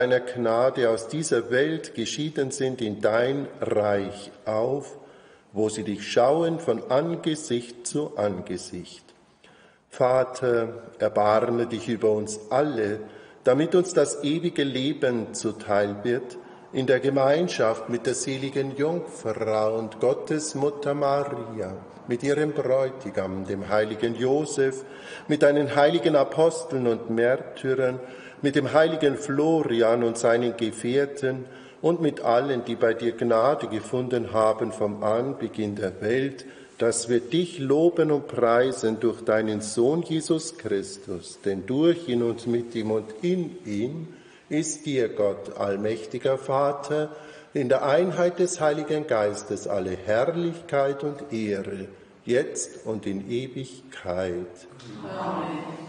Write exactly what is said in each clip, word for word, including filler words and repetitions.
deiner Gnade aus dieser Welt geschieden sind in dein Reich auf, wo sie dich schauen von Angesicht zu Angesicht. Vater, erbarme dich über uns alle, damit uns das ewige Leben zuteil wird, in der Gemeinschaft mit der seligen Jungfrau und Gottesmutter Maria, mit ihrem Bräutigam, dem heiligen Josef, mit deinen heiligen Aposteln und Märtyrern, mit dem heiligen Florian und seinen Gefährten und mit allen, die bei dir Gnade gefunden haben vom Anbeginn der Welt, dass wir dich loben und preisen durch deinen Sohn Jesus Christus, denn durch ihn und mit ihm und in ihm ist dir, Gott, allmächtiger Vater, in der Einheit des Heiligen Geistes alle Herrlichkeit und Ehre, jetzt und in Ewigkeit. Amen.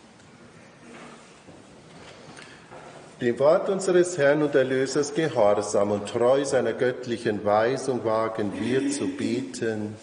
Dem Wort unseres Herrn und Erlösers gehorsam und treu seiner göttlichen Weisung wagen wir zu beten.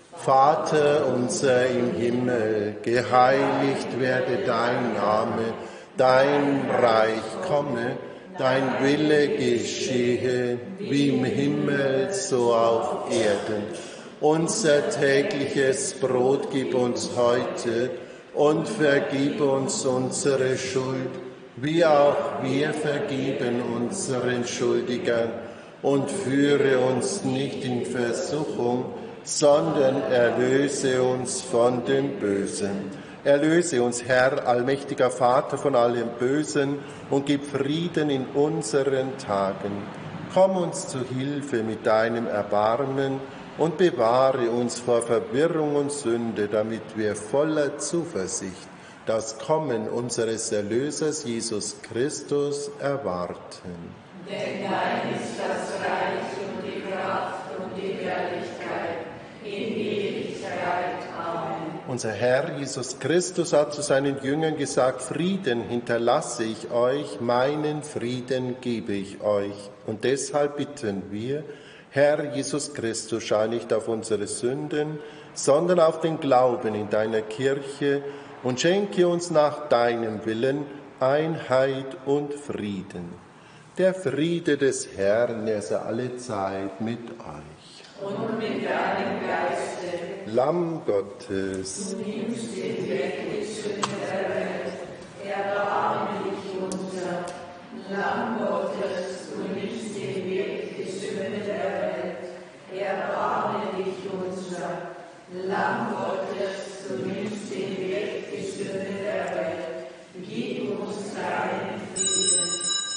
Vater unser im Himmel, geheiligt werde dein Name, dein Reich komme, dein Wille geschehe, wie im Himmel, so auf Erden. Unser tägliches Brot gib uns heute und vergib uns unsere Schuld, wie auch wir vergeben unseren Schuldigern, und führe uns nicht in Versuchung, sondern erlöse uns von dem Bösen. Erlöse uns, Herr, allmächtiger Vater, von allem Bösen und gib Frieden in unseren Tagen. Komm uns zu Hilfe mit deinem Erbarmen und bewahre uns vor Verwirrung und Sünde, damit wir voller Zuversicht das Kommen unseres Erlösers Jesus Christus erwarten. Denn dein ist das Reich und die Kraft und die Herrlichkeit in Ewigkeit. Amen. Unser Herr Jesus Christus hat zu seinen Jüngern gesagt: Frieden hinterlasse ich euch, meinen Frieden gebe ich euch. Und deshalb bitten wir, Herr Jesus Christus, schau nicht auf unsere Sünden, sondern auf den Glauben in deiner Kirche und schenke uns nach deinem Willen Einheit und Frieden. Der Friede des Herrn, er sei alle Zeit mit euch. Und mit deinem Geiste. Lamm Gottes. Du nimmst den Weg die Sünde der Welt. Erbarme dich unser. Lamm Gottes, du nimmst den Weg die Sünde der Welt. Erbarme dich unser. Lamm Gottes, du nimmst den Weg die Sünde der Welt. Gib uns deinen Frieden.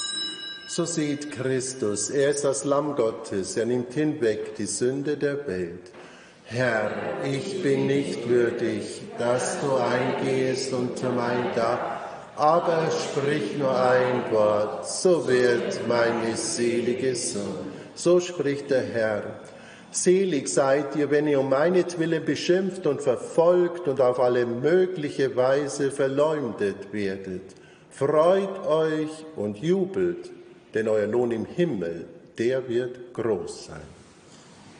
So seht Christus, er ist das Lamm Gottes, er nimmt hinweg die Sünde der Welt. Herr, ich bin nicht würdig, dass du eingehst unter mein Dach, aber sprich nur ein Wort, so wird meine Seele gesund. So spricht der Herr. Selig seid ihr, wenn ihr um meinetwillen beschimpft und verfolgt und auf alle mögliche Weise verleumdet werdet. Freut euch und jubelt, denn euer Lohn im Himmel, der wird groß sein.